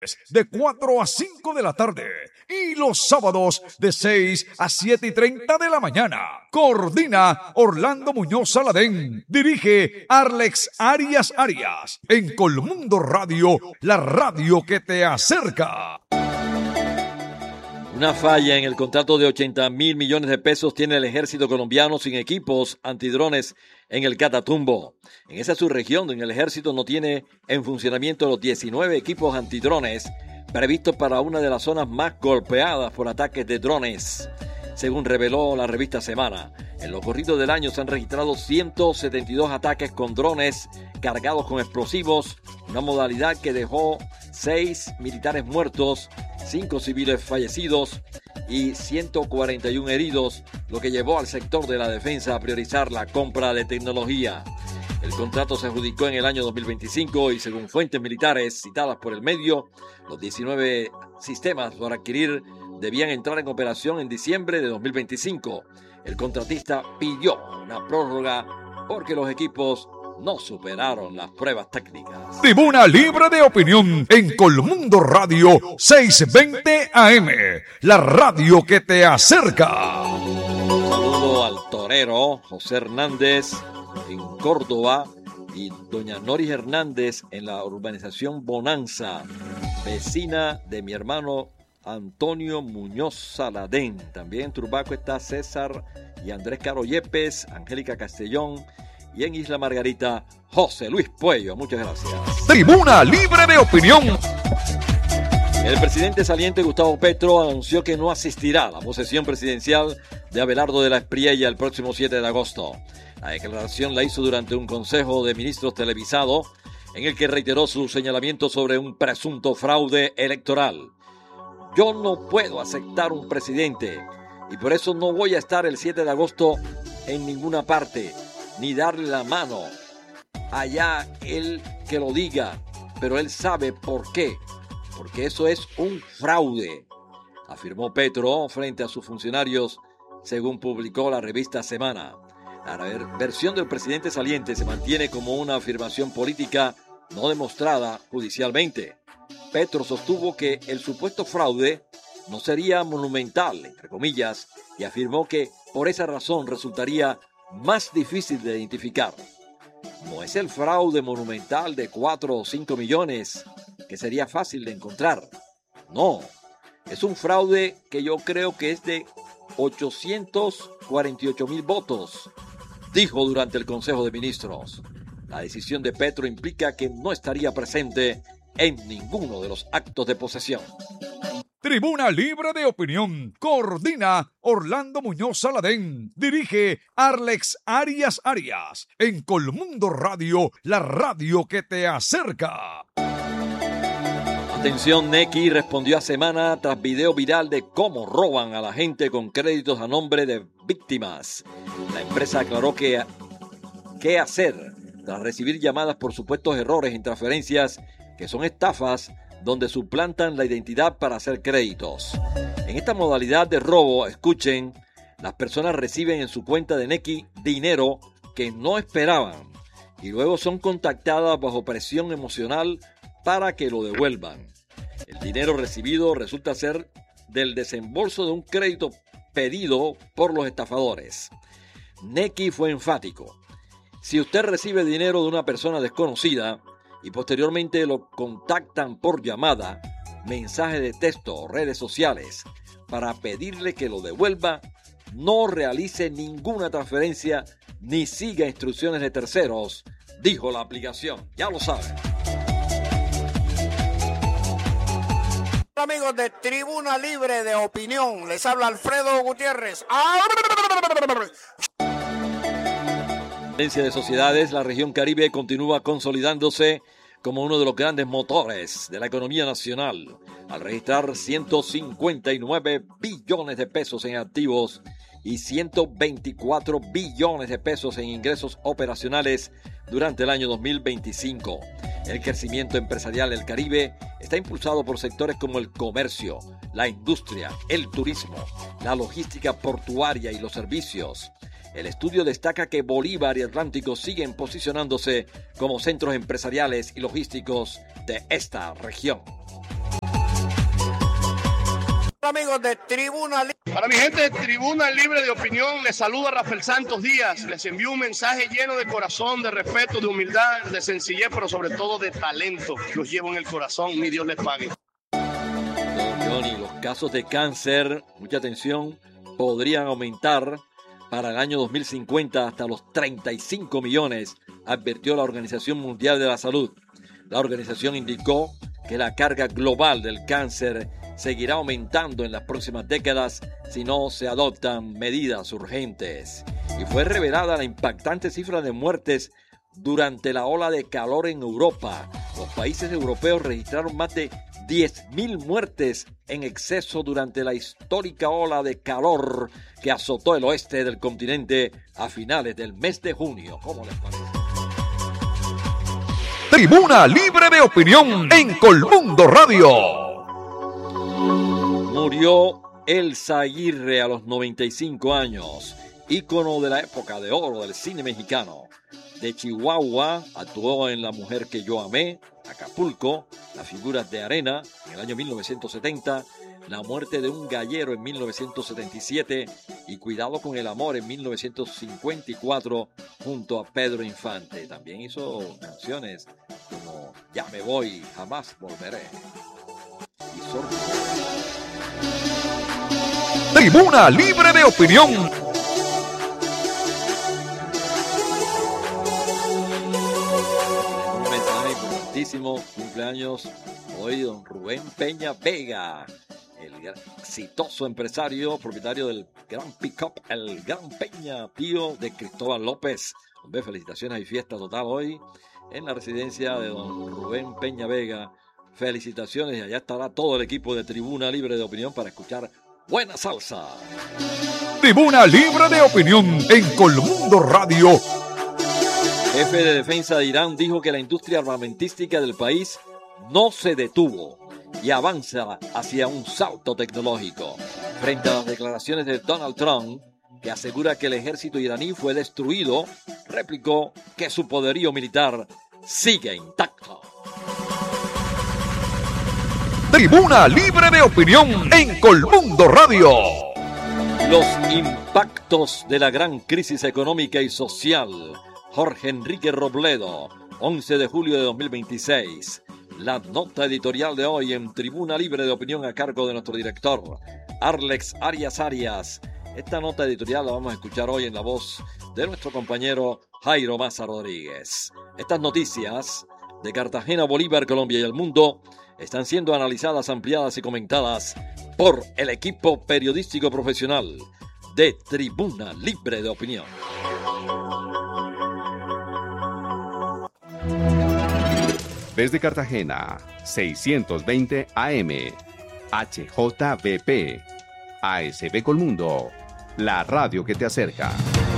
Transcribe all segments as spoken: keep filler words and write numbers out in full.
de cuatro a cinco de la tarde y los sábados de seis a siete y treinta de la mañana. Coordina Orlando Muñoz Saladén. Dirige Arlex Arias Arias. En Colmundo Radio, la radio que te acerca. Una falla en el contrato de ochenta mil millones de pesos tiene el ejército colombiano sin equipos antidrones en el Catatumbo. En esa subregión, donde el ejército no tiene en funcionamiento los diecinueve equipos antidrones previstos para una de las zonas más golpeadas por ataques de drones. Según reveló la revista Semana, en lo corrido del año se han registrado ciento setenta y dos ataques con drones cargados con explosivos, una modalidad que dejó seis militares muertos, cinco civiles fallecidos y ciento cuarenta y uno heridos, lo que llevó al sector de la defensa a priorizar la compra de tecnología. El contrato se adjudicó en el año dos mil veinticinco y según fuentes militares citadas por el medio, los diecinueve sistemas por adquirir debían entrar en operación en diciembre de dos mil veinticinco. El contratista pidió una prórroga porque los equipos no superaron las pruebas técnicas. Tribuna Libre de Opinión en Colmundo Radio seiscientos veinte A M, la radio que te acerca. Un saludo al torero José Hernández en Córdoba y doña Noris Hernández en la urbanización Bonanza, vecina de mi hermano Antonio Muñoz Saladén. También en Turbaco está César y Andrés Caro Yepes, Angélica Castellón y en Isla Margarita, José Luis Puello. Muchas gracias. Tribuna Libre de Opinión. El presidente saliente Gustavo Petro anunció que no asistirá a la posesión presidencial de Abelardo de la Espriella el próximo siete de agosto. La declaración la hizo durante un consejo de ministros televisado en el que reiteró su señalamiento sobre un presunto fraude electoral. Yo no puedo aceptar un presidente y por eso no voy a estar el siete de agosto en ninguna parte, ni darle la mano. Allá él que lo diga, pero él sabe por qué. Porque eso es un fraude, afirmó Petro frente a sus funcionarios, según publicó la revista Semana. La versión del presidente saliente se mantiene como una afirmación política no demostrada judicialmente. Petro sostuvo que el supuesto fraude no sería monumental, entre comillas, y afirmó que por esa razón resultaría más difícil de identificar. No es el fraude monumental de cuatro o cinco millones que sería fácil de encontrar. No, es un fraude que yo creo que es de ochocientos cuarenta y ocho mil votos, dijo durante el Consejo de Ministros. La decisión de Petro implica que no estaría presente en ninguno de los actos de posesión. Tribuna Libre de Opinión. Coordina Orlando Muñoz Saladén. Dirige Arlex Arias Arias. En Colmundo Radio, la radio que te acerca. Atención, Nequi respondió a Semana tras video viral de cómo roban a la gente con créditos a nombre de víctimas. La empresa aclaró que qué hacer tras recibir llamadas por supuestos errores en transferencias que son estafas donde suplantan la identidad para hacer créditos. En esta modalidad de robo, escuchen, las personas reciben en su cuenta de Nequi dinero que no esperaban y luego son contactadas bajo presión emocional para que lo devuelvan. El dinero recibido resulta ser del desembolso de un crédito pedido por los estafadores. Nequi fue enfático. Si usted recibe dinero de una persona desconocida y posteriormente lo contactan por llamada, mensaje de texto o redes sociales para pedirle que lo devuelva, no realice ninguna transferencia ni siga instrucciones de terceros, dijo la aplicación. Ya lo saben. Amigos de Tribuna Libre de Opinión, les habla Alfredo Gutiérrez. De sociedades, la región Caribe continúa consolidándose como uno de los grandes motores de la economía nacional, al registrar ciento cincuenta y nueve billones de pesos en activos y ciento veinticuatro billones de pesos en ingresos operacionales durante el año dos mil veinticinco. El crecimiento empresarial del Caribe está impulsado por sectores como el comercio, la industria, el turismo, la logística portuaria y los servicios. El estudio destaca que Bolívar y Atlántico siguen posicionándose como centros empresariales y logísticos de esta región. Amigos de Tribuna Libre. Para mi gente de Tribuna Libre de Opinión, les saluda Rafael Santos Díaz. Les envío un mensaje lleno de corazón, de respeto, de humildad, de sencillez, pero sobre todo de talento. Los llevo en el corazón, mi Dios les pague. Don Johnny, los casos de cáncer, mucha atención, podrían aumentar para el año dos mil cincuenta hasta los treinta y cinco millones, advirtió la Organización Mundial de la Salud. La organización indicó que la carga global del cáncer seguirá aumentando en las próximas décadas si no se adoptan medidas urgentes. Y fue revelada la impactante cifra de muertes durante la ola de calor en Europa. Los países europeos registraron más de diez mil muertes en exceso durante la histórica ola de calor que azotó el oeste del continente a finales del mes de junio. ¿Cómo les parece? Tribuna Libre de Opinión en Colmundo Radio. Murió Elsa Aguirre a los noventa y cinco años, ícono de la época de oro del cine mexicano. De Chihuahua, actuó en La mujer que yo amé, Acapulco, Las figuras de arena en el año mil novecientos setenta, La muerte de un gallero en mil novecientos setenta y siete y Cuidado con el amor en mil novecientos cincuenta y cuatro junto a Pedro Infante. También hizo canciones como Ya me voy, jamás volveré. Y Sordo. Tribuna Libre de Opinión. Un mensaje importantísimo, cumpleaños hoy don Rubén Peña Vega, el exitoso empresario, propietario del Gran Pickup, el Gran Peña, tío de Cristóbal López. Hombre, felicitaciones y fiesta total hoy en la residencia de don Rubén Peña Vega. Felicitaciones y allá estará todo el equipo de Tribuna Libre de Opinión para escuchar buena salsa. Tribuna Libre de Opinión en Colmundo Radio. Jefe de defensa de Irán dijo que la industria armamentística del país no se detuvo y avanza hacia un salto tecnológico. Frente a las declaraciones de Donald Trump, que asegura que el ejército iraní fue destruido, replicó que su poderío militar sigue intacto. Tribuna Libre de Opinión en Colmundo Radio. Los impactos de la gran crisis económica y social. Jorge Enrique Robledo, once de julio de dos mil veintiséis. La nota editorial de hoy en Tribuna Libre de Opinión a cargo de nuestro director, Arlex Arias Arias. Esta nota editorial la vamos a escuchar hoy en la voz de nuestro compañero Jairo Maza Rodríguez. Estas noticias de Cartagena, Bolívar, Colombia y el mundo están siendo analizadas, ampliadas y comentadas por el equipo periodístico profesional de Tribuna Libre de Opinión. Desde Cartagena, seiscientos veinte A M, H J B P, A S B Colmundo, la radio que te acerca.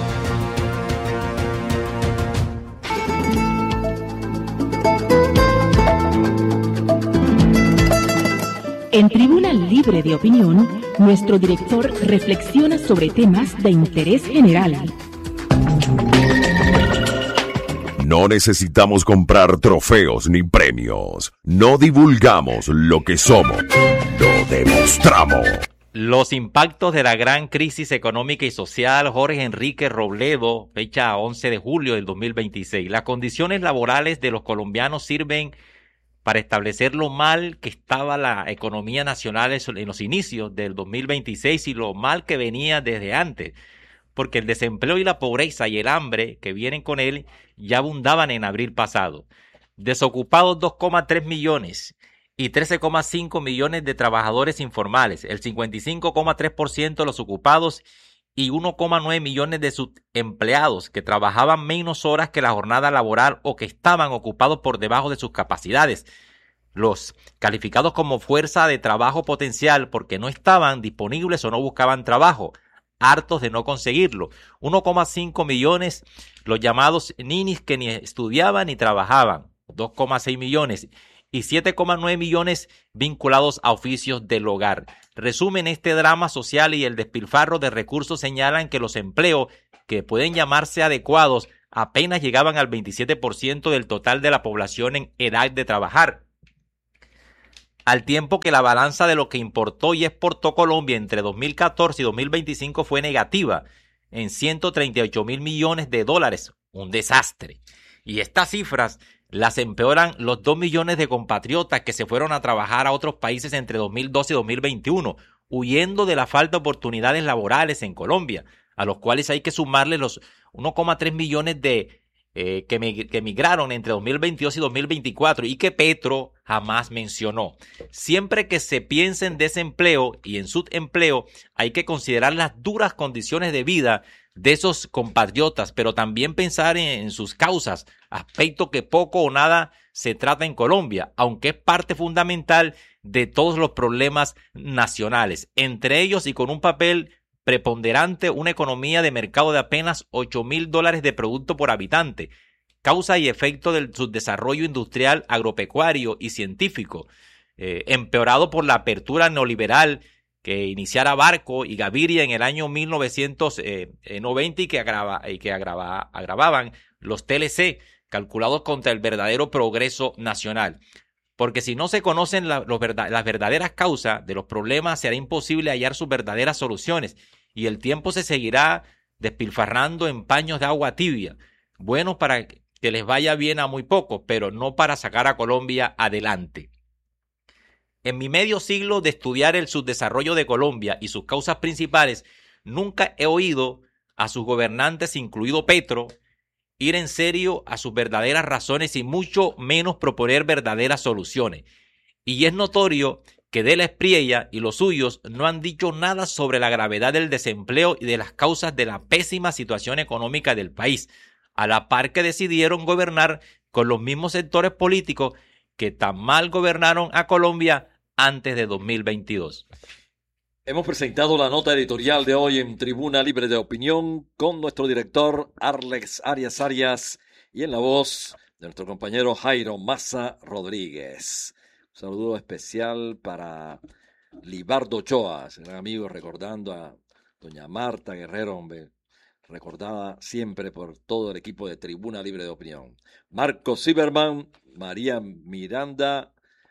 En Tribuna Libre de Opinión, nuestro director reflexiona sobre temas de interés general. No necesitamos comprar trofeos ni premios. No divulgamos lo que somos. Lo demostramos. Los impactos de la gran crisis económica y social. Jorge Enrique Robledo, fecha once de julio del dos mil veintiséis. Las condiciones laborales de los colombianos sirven para establecer lo mal que estaba la economía nacional en los inicios del dos mil veintiséis y lo mal que venía desde antes, porque el desempleo y la pobreza y el hambre que vienen con él ya abundaban en abril pasado. Desocupados dos coma tres millones y trece coma cinco millones de trabajadores informales, el cincuenta y cinco coma tres por ciento de los ocupados y uno coma nueve millones de sus empleados que trabajaban menos horas que la jornada laboral o que estaban ocupados por debajo de sus capacidades. Los calificados como fuerza de trabajo potencial porque no estaban disponibles o no buscaban trabajo, hartos de no conseguirlo. uno coma cinco millones los llamados ninis que ni estudiaban ni trabajaban, dos coma seis millones y siete coma nueve millones vinculados a oficios del hogar. Resumen, este drama social y el despilfarro de recursos señalan que los empleos que pueden llamarse adecuados apenas llegaban al veintisiete por ciento del total de la población en edad de trabajar. al tiempo que la balanza de lo que importó y exportó Colombia entre dos mil catorce y dos mil veinticinco fue negativa en ciento treinta y ocho mil millones de dólares, un desastre. Y estas cifras las empeoran los dos millones de compatriotas que se fueron a trabajar a otros países entre dos mil doce y dos mil veintiuno, huyendo de la falta de oportunidades laborales en Colombia, a los cuales hay que sumarle los uno coma tres millones de eh, que, mig- que emigraron entre dos mil veintidós y dos mil veinticuatro y que Petro jamás mencionó. Siempre que se piense en desempleo y en subempleo, hay que considerar las duras condiciones de vida de esos compatriotas, pero también pensar en, en sus causas, aspecto que poco o nada se trata en Colombia, aunque es parte fundamental de todos los problemas nacionales, entre ellos y con un papel preponderante una economía de mercado de apenas ocho mil dólares de producto por habitante, causa y efecto del subdesarrollo industrial, agropecuario y científico, eh, empeorado por la apertura neoliberal que iniciara Barco y Gaviria en el año mil novecientos noventa y que, agrava, y que agrava, agravaban los T L C, calculados contra el verdadero progreso nacional. Porque si no se conocen la, los verdad, las verdaderas causas de los problemas, será imposible hallar sus verdaderas soluciones y el tiempo se seguirá despilfarrando en paños de agua tibia, buenos para que les vaya bien a muy pocos, pero no para sacar a Colombia adelante. En mi medio siglo de estudiar el subdesarrollo de Colombia y sus causas principales, nunca he oído a sus gobernantes, incluido Petro, ir en serio a sus verdaderas razones y mucho menos proponer verdaderas soluciones. Y es notorio que De la Espriella y los suyos no han dicho nada sobre la gravedad del desempleo y de las causas de la pésima situación económica del país, a la par que decidieron gobernar con los mismos sectores políticos que tan mal gobernaron a Colombia antes de dos mil veintidós. Hemos presentado la nota editorial de hoy en Tribuna Libre de Opinión con nuestro director Arlex Arias Arias y en la voz de nuestro compañero Jairo Maza Rodríguez. Un saludo especial para Libardo Ochoa, ese gran amigo, recordando a doña Marta Guerrero, hombre, recordada siempre por todo el equipo de Tribuna Libre de Opinión. Marco Zimmerman, María Miranda,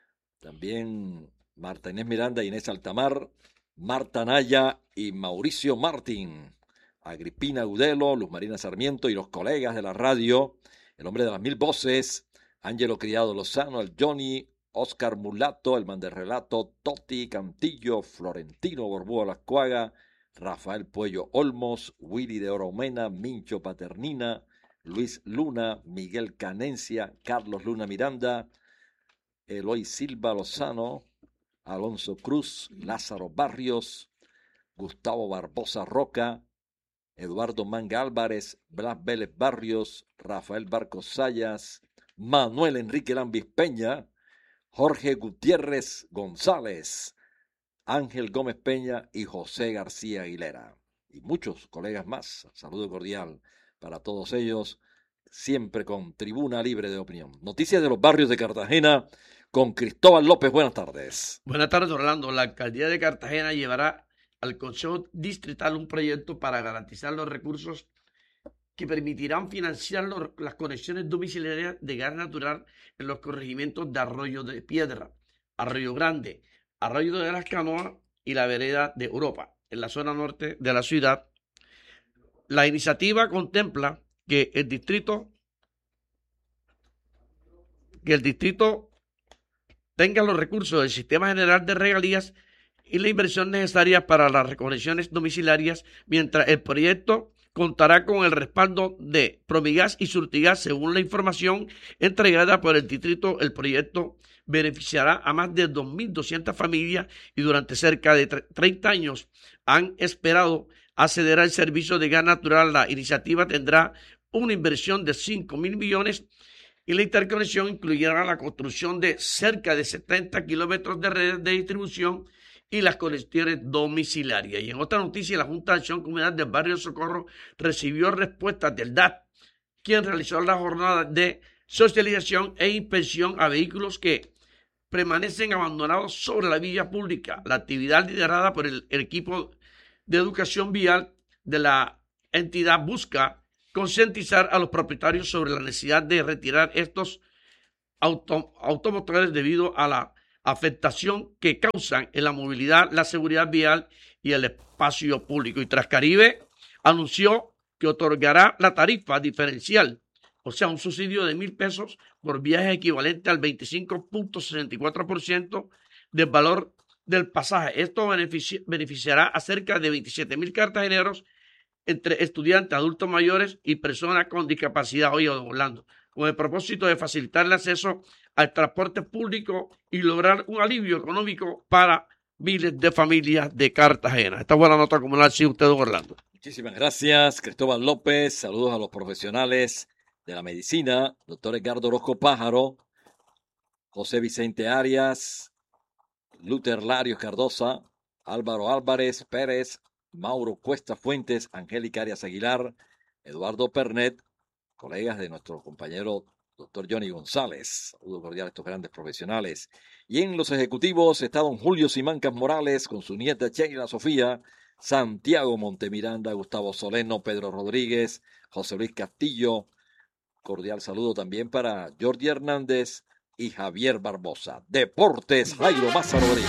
también Marta Inés Miranda, Inés Altamar, Marta Naya y Mauricio Martín, Agripina Gudelo, Luz Marina Sarmiento y los colegas de la radio, el hombre de las mil voces, Ángelo Criado Lozano, el Johnny, Oscar Mulato, el Manderrelato, Toti Cantillo, Florentino Borbúa Lascuaga, Rafael Puello Olmos, Willy de Oromena, Mincho Paternina, Luis Luna, Miguel Canencia, Carlos Luna Miranda, Eloy Silva Lozano, Alonso Cruz, Lázaro Barrios, Gustavo Barbosa Roca, Eduardo Manga Álvarez, Blas Vélez Barrios, Rafael Barcos Sayas, Manuel Enrique Lambis Peña, Jorge Gutiérrez González, Ángel Gómez Peña y José García Aguilera. Y muchos colegas más. Saludo cordial para todos ellos, siempre con Tribuna Libre de Opinión. Noticias de los barrios de Cartagena con Cristóbal López. Buenas tardes. Buenas tardes, Orlando. La alcaldía de Cartagena llevará al Consejo Distrital un proyecto para garantizar los recursos que permitirán financiar los, las conexiones domiciliarias de gas natural en los corregimientos de Arroyo de Piedra, Arroyo Grande, Arroyo de las Canoas y la vereda de Europa, en la zona norte de la ciudad. La iniciativa contempla que el distrito que el distrito tenga los recursos del Sistema General de Regalías y la inversión necesaria para las reconexiones domiciliarias, mientras el proyecto contará con el respaldo de Promigas y Surtigas. Según la información entregada por el distrito, el proyecto beneficiará a más de dos mil doscientas familias y durante cerca de treinta años han esperado acceder al servicio de gas natural. La iniciativa tendrá una inversión de cinco mil millones y la interconexión incluyera la construcción de cerca de setenta kilómetros de redes de distribución y las conexiones domiciliarias. Y en otra noticia, la Junta de Acción Comunal del Barrio Socorro recibió respuestas del D A T, quien realizó la jornada de socialización e inspección a vehículos que permanecen abandonados sobre la vía pública. La actividad liderada por el, el equipo de educación vial de la entidad busca concientizar a los propietarios sobre la necesidad de retirar estos auto, automotores debido a la afectación que causan en la movilidad, la seguridad vial y el espacio público. Y Transcaribe anunció que otorgará la tarifa diferencial, o sea, un subsidio de mil pesos por viaje equivalente al veinticinco punto sesenta y cuatro por ciento del valor del pasaje. Esto benefici- beneficiará a cerca de veintisiete mil cartageneros entre estudiantes, adultos mayores y personas con discapacidad, oye, don Orlando, con el propósito de facilitar el acceso al transporte público y lograr un alivio económico para miles de familias de Cartagena. Esta buena nota comunal, sí, usted, don Orlando. Muchísimas gracias, Cristóbal López. Saludos a los profesionales de la medicina, doctor Edgardo Orozco Pájaro, José Vicente Arias, Luther Larios Cardosa, Álvaro Álvarez Pérez, Mauro Cuesta Fuentes, Angélica Arias Aguilar, Eduardo Pernet, colegas de nuestro compañero doctor Johnny González. Saludos cordiales a estos grandes profesionales. Y en los ejecutivos está don Julio Simancas Morales con su nieta Sheila Sofía, Santiago Montemiranda, Gustavo Soleno, Pedro Rodríguez, José Luis Castillo. Cordial saludo también para Jordi Hernández y Javier Barbosa. Deportes, Jairo Maza Rodríguez.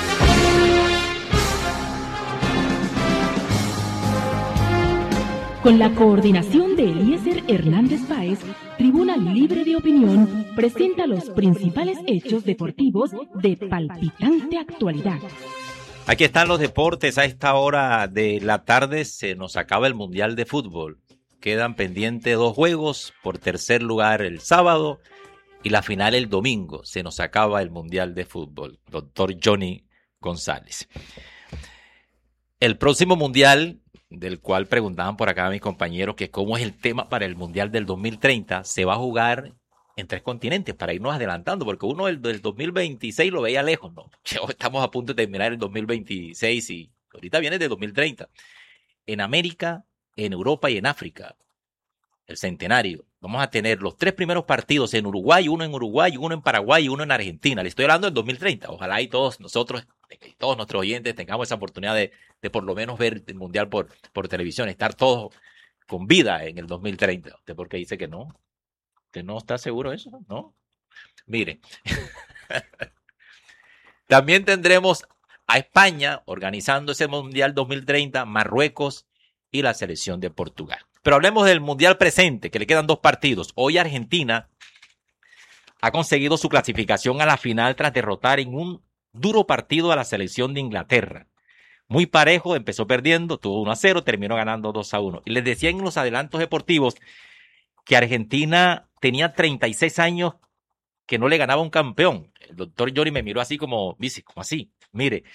Con la coordinación de Eliezer Hernández Páez, Tribuna Libre de Opinión presenta los principales hechos deportivos de palpitante actualidad. Aquí están los deportes. A esta hora de la tarde se nos acaba el Mundial de Fútbol. Quedan pendientes dos juegos, por tercer lugar el sábado y la final el domingo. Se nos acaba el Mundial de Fútbol. Doctor Johnny González. El próximo Mundial, del cual preguntaban por acá a mis compañeros que cómo es el tema para el Mundial del dos mil treinta, se va a jugar en tres continentes para irnos adelantando, porque uno del, del dos mil veintiséis lo veía lejos, ¿no? Estamos a punto de terminar el dos mil veintiséis y ahorita viene de dos mil treinta. En América, en Europa y en África, el centenario. Vamos a tener los tres primeros partidos en Uruguay, uno en Uruguay, uno en Paraguay y uno en Argentina. Le estoy hablando del dos mil treinta. Ojalá y todos nosotros, todos nuestros oyentes tengamos esa oportunidad de, de por lo menos ver el Mundial por, por televisión, estar todos con vida en el dos mil treinta. ¿Usted por qué dice que no? ¿Usted no está seguro de eso? ¿No? Mire. También tendremos a España organizando ese Mundial dos mil treinta, Marruecos y la selección de Portugal. Pero hablemos del Mundial presente, que le quedan dos partidos. Hoy Argentina ha conseguido su clasificación a la final tras derrotar en un duro partido a la selección de Inglaterra. Muy parejo, empezó perdiendo, tuvo uno a cero, terminó ganando dos a uno. Y les decía en los adelantos deportivos que Argentina tenía treinta y seis años que no le ganaba un campeón. El doctor Johnny me miró así como, dice, como así. Mire,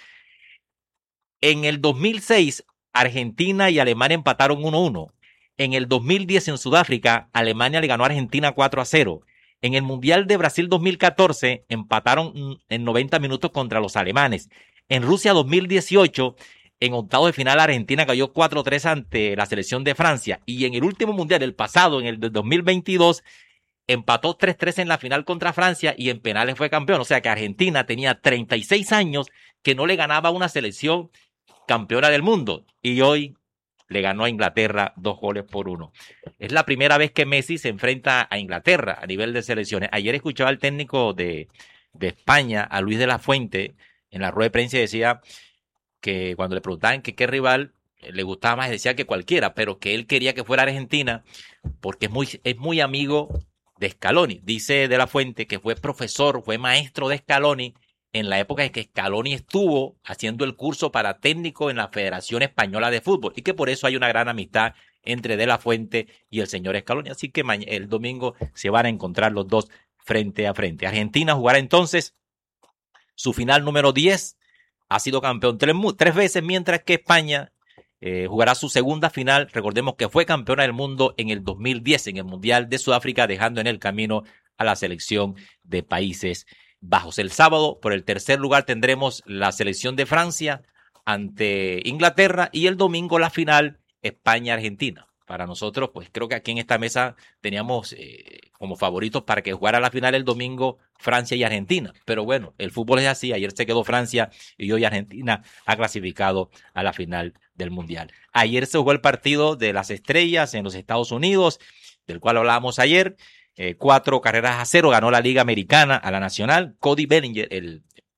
en el dos mil seis Argentina y Alemania empataron uno a uno. En el dos mil diez en Sudáfrica, Alemania le ganó a Argentina cuatro a cero. En el Mundial de Brasil dos mil catorce empataron en noventa minutos contra los alemanes. En Rusia dos mil dieciocho, en octavos de final, Argentina cayó cuatro a tres ante la selección de Francia. Y en el último Mundial, el pasado, en el de dos mil veintidós, empató tres a tres en la final contra Francia y en penales fue campeón. O sea que Argentina tenía treinta y seis años que no le ganaba a una selección campeona del mundo. Y hoy le ganó a Inglaterra dos goles por uno. Es la primera vez que Messi se enfrenta a Inglaterra a nivel de selecciones. Ayer escuchaba al técnico de, de España, a Luis de la Fuente, en la rueda de prensa y decía que cuando le preguntaban que qué rival le gustaba más, decía que cualquiera, pero que él quería que fuera Argentina porque es muy, es muy amigo de Scaloni. Dice de la Fuente que fue profesor, fue maestro de Scaloni en la época en que Scaloni estuvo haciendo el curso para técnico en la Federación Española de Fútbol y que por eso hay una gran amistad entre De la Fuente y el señor Scaloni. Así que el domingo se van a encontrar los dos frente a frente. Argentina jugará entonces su final número diez. Ha sido campeón tres, tres veces, mientras que España eh, jugará su segunda final. Recordemos que fue campeona del mundo en el dos mil diez en el Mundial de Sudáfrica, dejando en el camino a la selección de Países Bajos. El sábado, por el tercer lugar, tendremos la selección de Francia ante Inglaterra y el domingo la final España-Argentina. Para nosotros, pues creo que aquí en esta mesa teníamos eh, como favoritos para que jugara la final el domingo Francia y Argentina. Pero bueno, el fútbol es así. Ayer se quedó Francia y hoy Argentina ha clasificado a la final del Mundial. Ayer se jugó el partido de las estrellas en los Estados Unidos, del cual hablábamos ayer. Eh, cuatro carreras a cero ganó la Liga Americana a la Nacional. Cody Bellinger, el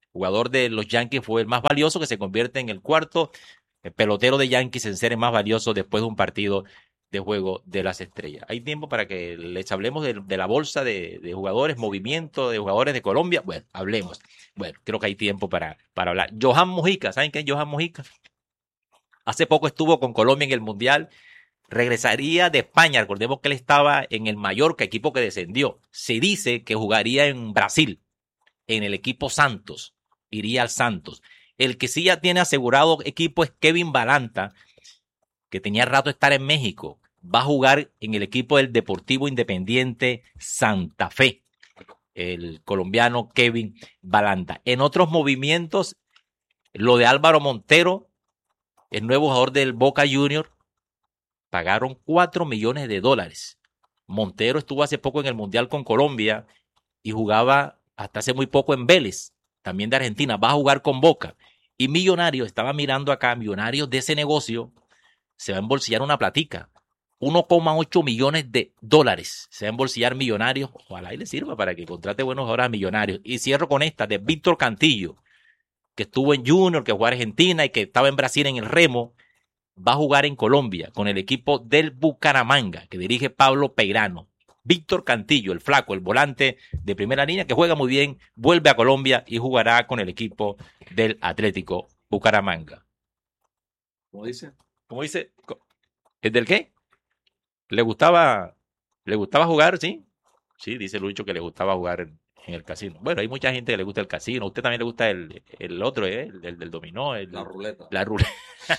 jugador de los Yankees fue el más valioso, que se convierte en el cuarto el pelotero de Yankees en ser el más valioso después de un partido de Juego de las Estrellas. Hay tiempo para que les hablemos de, de la bolsa de, de jugadores, movimiento de jugadores de Colombia. Bueno, hablemos. Bueno, creo que hay tiempo para, para hablar. Johan Mojica, ¿saben quién es Johan Mojica? Hace poco estuvo con Colombia en el Mundial. Regresaría de España. Recordemos que él estaba en el Mallorca, equipo que descendió. Se dice que jugaría en Brasil, en el equipo Santos. Iría al Santos. El que sí ya tiene asegurado equipo es Kevin Balanta, que tenía rato de estar en México. Va a jugar en el equipo del Deportivo Independiente Santa Fe, el colombiano Kevin Balanta. En otros movimientos, lo de Álvaro Montero, el nuevo jugador del Boca Junior, pagaron cuatro millones de dólares. Montero estuvo hace poco en el Mundial con Colombia y jugaba hasta hace muy poco en Vélez, también de Argentina. Va a jugar con Boca. Y Millonarios, estaba mirando acá, Millonarios de ese negocio, se va a embolsillar una platica. uno coma ocho millones de dólares se va a embolsillar Millonarios. Ojalá y le sirva para que contrate buenos jugadores a Millonarios. Y cierro con esta de Víctor Cantillo, que estuvo en Junior, que jugó en Argentina y que estaba en Brasil en el Remo. Va a jugar en Colombia con el equipo del Bucaramanga, que dirige Pablo Peirano. Víctor Cantillo, el flaco, el volante de primera línea, que juega muy bien, vuelve a Colombia y jugará con el equipo del Atlético Bucaramanga. ¿Cómo dice? ¿Cómo dice? ¿Es del qué? ¿Le gustaba, le gustaba jugar, sí? Sí, dice Lucho que le gustaba jugar en, en el casino. Bueno, hay mucha gente que le gusta el casino. ¿A usted también le gusta el, el otro, eh? el, el del dominó? El, la ruleta. La ruleta.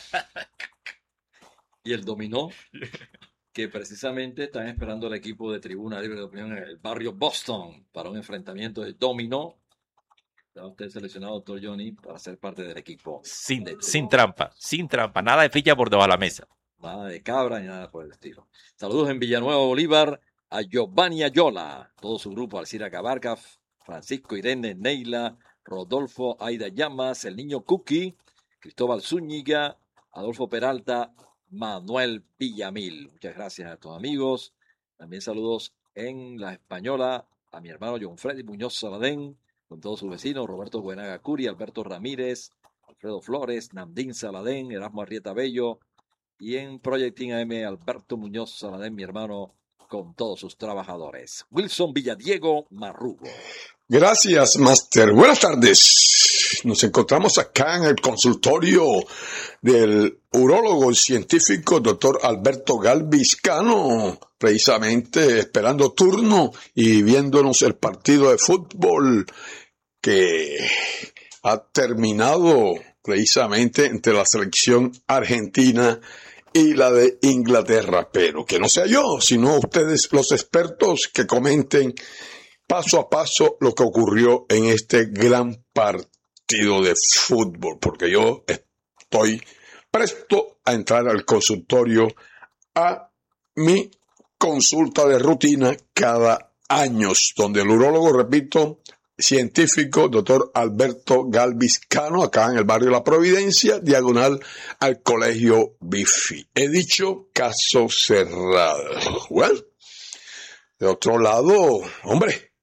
Y el dominó, que precisamente están esperando al equipo de Tribuna Libre de Opinión en el barrio Boston para un enfrentamiento de dominó. Está usted seleccionado, doctor Johnny, para ser parte del equipo. Sin, sin trampa, sin trampa. Nada de ficha por debajo de la mesa. Nada de cabra ni nada por el estilo. Saludos en Villanueva, Bolívar, a Giovanni Ayola, todo su grupo, Alcira Cabarca, Francisco, Irene, Neila, Rodolfo, Aida Llamas, el niño Cookie, Cristóbal Zúñiga, Adolfo Peralta, Manuel Villamil. Muchas gracias a todos amigos. También saludos en La Española a mi hermano John Freddy Muñoz Saladén, con todos sus vecinos, Roberto Buenaga Curi, Alberto Ramírez, Alfredo Flores, Namdín Saladén, Erasmo Arrieta Bello, y en Proyectín A M, Alberto Muñoz Saladén, mi hermano, con todos sus trabajadores. Wilson Villadiego Marrugo. Gracias, Master. Buenas tardes. Nos encontramos acá en el consultorio del urólogo y científico doctor Alberto Galvis Cano, precisamente esperando turno y viéndonos el partido de fútbol que ha terminado precisamente entre la selección argentina y la de Inglaterra, pero que no sea yo, sino ustedes los expertos que comenten paso a paso lo que ocurrió en este gran partido de fútbol, porque yo estoy presto a entrar al consultorio a mi consulta de rutina cada año, donde el urólogo, repito, científico, doctor Alberto Galvis Cano, acá en el barrio La Providencia, diagonal al Colegio Bifi. He dicho caso cerrado. Bueno, de otro lado, hombre,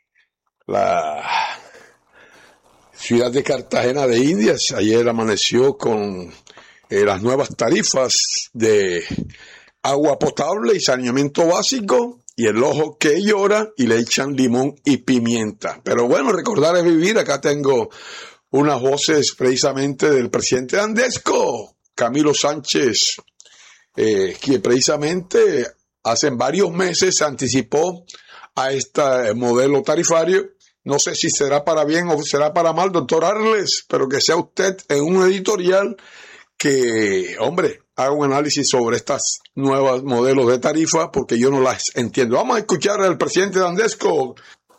la ciudad de Cartagena de Indias ayer amaneció con eh, las nuevas tarifas de agua potable y saneamiento básico, y el ojo que llora y le echan limón y pimienta. Pero bueno, recordar es vivir. Acá tengo unas voces precisamente del presidente de Andesco, Camilo Sánchez, eh, que precisamente hace varios meses se anticipó a este modelo tarifario. No sé si será para bien o será para mal, doctor Arles, pero que sea usted en un editorial que, hombre, haga un análisis sobre estas nuevas modelos de tarifa, porque yo no las entiendo. Vamos a escuchar al presidente de Andesco.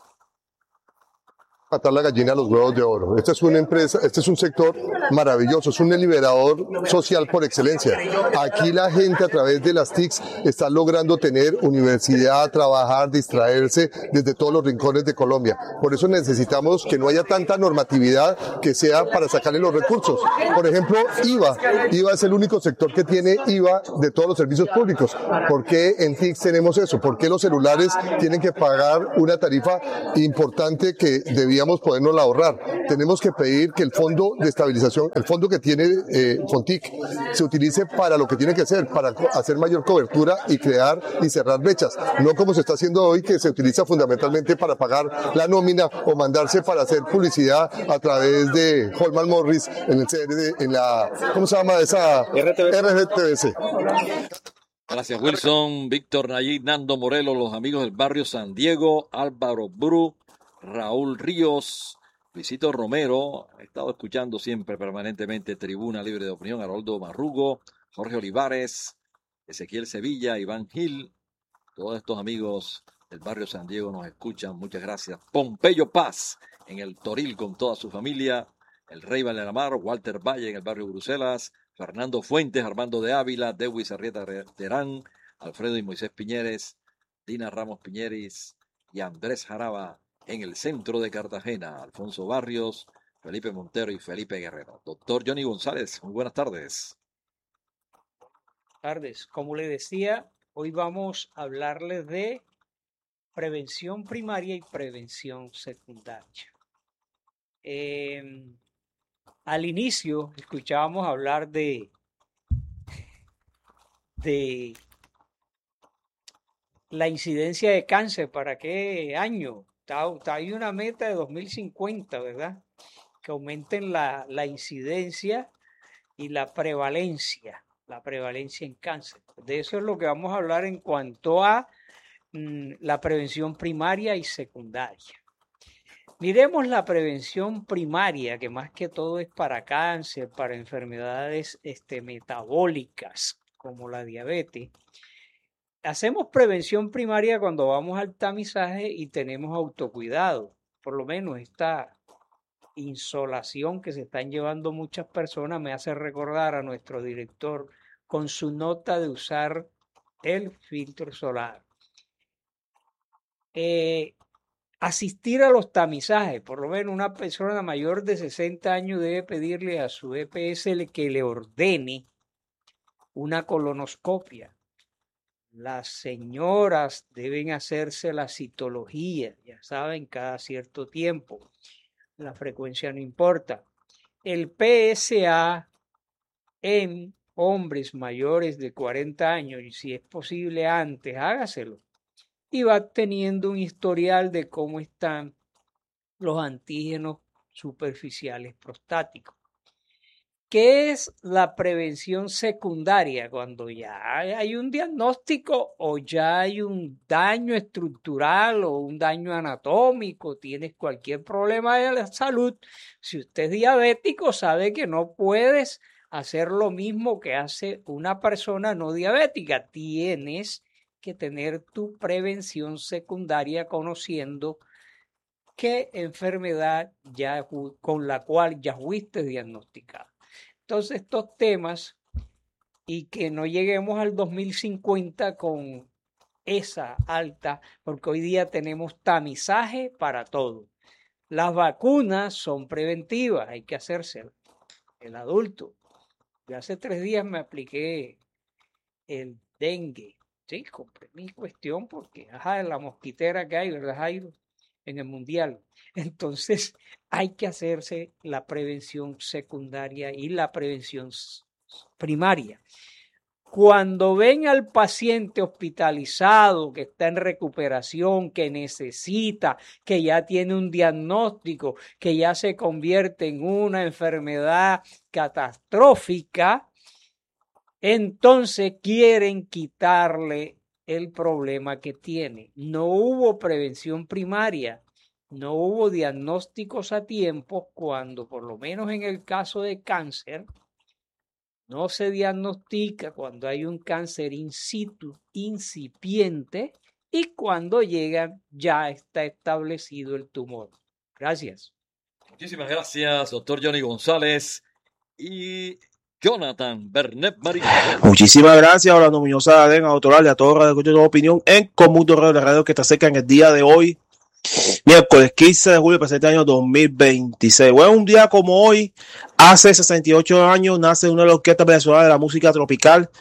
Matar la gallina a los huevos de oro. Esta es una empresa, este es un sector maravilloso, es un liberador social por excelencia. Aquí la gente a través de las T I Cs está logrando tener universidad, trabajar, distraerse desde todos los rincones de Colombia. Por eso necesitamos que no haya tanta normatividad que sea para sacarle los recursos. Por ejemplo, I V A. I V A es el único sector que tiene I V A de todos los servicios públicos. ¿Por qué en T I C tenemos eso? ¿Por qué los celulares tienen que pagar una tarifa importante que debíamos deberíamos podernos ahorrar. Tenemos que pedir que el fondo de estabilización, el fondo que tiene eh, Fontic, se utilice para lo que tiene que ser, para hacer mayor cobertura y crear y cerrar brechas. No como se está haciendo hoy, que se utiliza fundamentalmente para pagar la nómina o mandarse para hacer publicidad a través de Holman Morris en el C R D, en la, ¿cómo se llama esa? R T V C. Gracias, Wilson, Víctor Nayib, Nando Morelos, los amigos del barrio San Diego, Álvaro Bru, Raúl Ríos, Luisito Romero, he estado escuchando siempre permanentemente Tribuna Libre de Opinión, Haroldo Marrugo, Jorge Olivares, Ezequiel Sevilla, Iván Gil, todos estos amigos del barrio San Diego nos escuchan, muchas gracias. Pompeyo Paz, en el Toril con toda su familia, el Rey Valeramar, Walter Valle en el barrio Bruselas, Fernando Fuentes, Armando de Ávila, Dewis Arrieta Terán, Alfredo y Moisés Piñeres, Dina Ramos Piñeris y Andrés Jaraba en el centro de Cartagena, Alfonso Barrios, Felipe Montero y Felipe Guerrero. Doctor Johnny González, muy buenas tardes. Buenas tardes. Como le decía, hoy vamos a hablarles de prevención primaria y prevención secundaria. Eh, Al inicio escuchábamos hablar de, de la incidencia de cáncer. ¿Para qué año? Está, está, hay una meta de dos mil cincuenta, ¿verdad? Que aumenten la, la incidencia y la prevalencia, la prevalencia en cáncer. De eso es lo que vamos a hablar en cuanto a mm, la prevención primaria y secundaria. Miremos la prevención primaria, que más que todo es para cáncer, para enfermedades este, metabólicas, como la diabetes. Hacemos prevención primaria cuando vamos al tamizaje y tenemos autocuidado. Por lo menos esta insolación que se están llevando muchas personas me hace recordar a nuestro director con su nota de usar el filtro solar. Eh, Asistir a los tamizajes, por lo menos una persona mayor de sesenta años debe pedirle a su E P S que le ordene una colonoscopia. Las señoras deben hacerse la citología, ya saben, cada cierto tiempo. La frecuencia no importa. El P S A en hombres mayores de cuarenta años, y si es posible antes, hágaselo. Y va teniendo un historial de cómo están los antígenos superficiales prostáticos. ¿Qué es la prevención secundaria? Cuando ya hay un diagnóstico o ya hay un daño estructural o un daño anatómico, tienes cualquier problema de la salud. Si usted es diabético, sabe que no puedes hacer lo mismo que hace una persona no diabética. Tienes que tener tu prevención secundaria conociendo qué enfermedad ya con la cual ya fuiste diagnosticado. Entonces estos temas, y que no lleguemos al dos mil cincuenta con esa alta, porque hoy día tenemos tamizaje para todo. Las vacunas son preventivas, hay que hacérselas. El adulto, yo hace tres días me apliqué el dengue. Sí, compré mi cuestión porque, ajá, la mosquitera que hay, ¿verdad, Jairo? En el mundial. Entonces, hay que hacerse la prevención secundaria y la prevención primaria. Cuando ven al paciente hospitalizado, que está en recuperación, que necesita, que ya tiene un diagnóstico, que ya se convierte en una enfermedad catastrófica, entonces quieren quitarle el problema que tiene. No hubo prevención primaria, no hubo diagnósticos a tiempo cuando, por lo menos en el caso de cáncer, no se diagnostica cuando hay un cáncer in situ, incipiente, y cuando llega ya está establecido el tumor. Gracias. Muchísimas gracias, doctor Johnny González. Y Jonathan Bernet Marín. Muchísimas gracias, Orlando Muñoz Adén, autoral y a todos los radioescuchas de opinión en Común de Radio que está cerca en el día de hoy, miércoles quince de julio, presente año dos mil veintiséis. Bueno, un día como hoy, hace sesenta y ocho años, nace una de las orquestas venezolanas de la música tropical,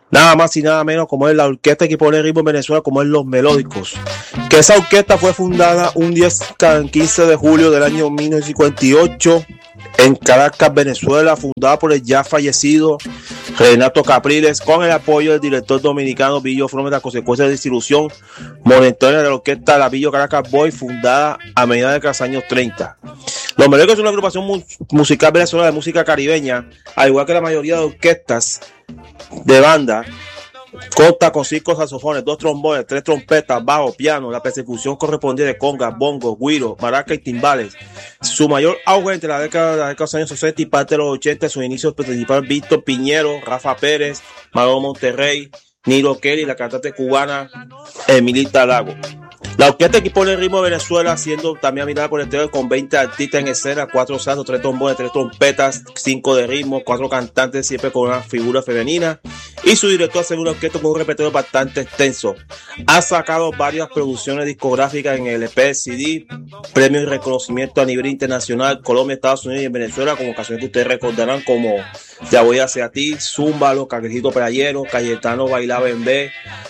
nada más y nada menos como es la orquesta que pone ritmo en Venezuela, como es Los Melódicos, que esa orquesta fue fundada un quince de julio del año mil novecientos cincuenta y ocho en Caracas, Venezuela, fundada por el ya fallecido Renato Capriles, con el apoyo del director dominicano Billo Flores, a consecuencia de la distribución monetaria de la orquesta La Billo Caracas Boys, fundada a mediados de los años treinta. Los Melódicos es una agrupación mu- musical venezolana de música caribeña, al igual que la mayoría de orquestas de banda. Consta con cinco saxofones, dos trombones, tres trompetas, bajo, piano, la persecución correspondiente de congas, bongos, güiros, maracas y timbales. Su mayor auge entre la década de los años sesenta y parte de los ochenta, sus inicios participaron Víctor Piñero, Rafa Pérez, Manolo Monterrey, Nilo Kelly, la cantante cubana Emilita Lago. La orquesta que pone el ritmo de Venezuela, siendo también mirada por el exterior, con veinte artistas en escena, cuatro saxos, tres trombones, tres trompetas, cinco de ritmo, cuatro cantantes, siempre con una figura femenina. Y su director hace una orquesta con un repertorio bastante extenso. Ha sacado varias producciones discográficas en el E P, C D, premios y reconocimiento a nivel internacional, Colombia, Estados Unidos y en Venezuela, como canciones que ustedes recordarán como Ya Voy Hacia Ti, Zúmbalo, Cangrejito Playero, Cayetano Bailaba en B,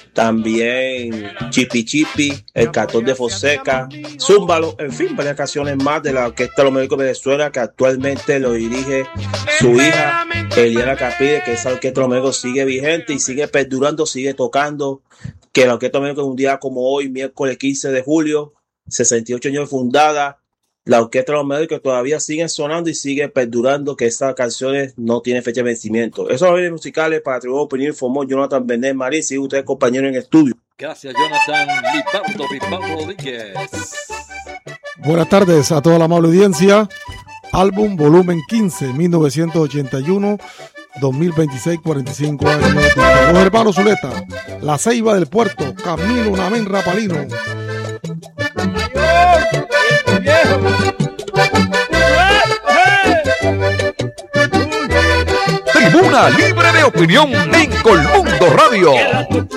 también Chipi Chipi, El Cartón de Fonseca, Zúmbalo, en fin, varias canciones más de la Orquesta Los Melódicos de Venezuela, que actualmente lo dirige su hija Eliana Capriles, que esa Orquesta Los Melódicos sigue vigente y sigue perdurando, sigue tocando, que la Orquesta Los Melódicos un día como hoy, miércoles quince de julio, sesenta y ocho años fundada, la Orquesta de Los Melódicos todavía sigue sonando y sigue perdurando, que estas canciones no tienen fecha de vencimiento. Esos son los musicales para Tribuna Opinión, informó Jonathan Benet Marín, sigue ustedes compañeros en estudio. Gracias, Jonathan Lipardo, Lipardo Rodríguez. Buenas tardes a toda la amable audiencia. Álbum volumen quince, mil novecientos ochenta y uno, dos mil veintiséis, cuarenta y cinco años. Los hermanos Zuleta, La Ceiba del Puerto, Camilo Namén Rapalino. Tribuna Libre de Opinión en Colmundo Radio.